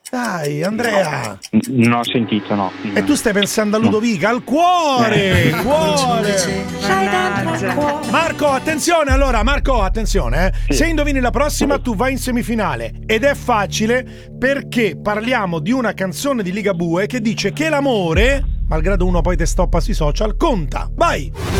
Dai, Andrea. Non ho sentito, no. E tu stai pensando a Ludovica, al cuore, cuore. Marco, attenzione allora, attenzione. Sì. Se indovini la prossima tu vai in semifinale ed è facile perché parliamo di una canzone di Ligabue che dice che l'amore, malgrado uno poi te stoppa sui social, conta. Vai!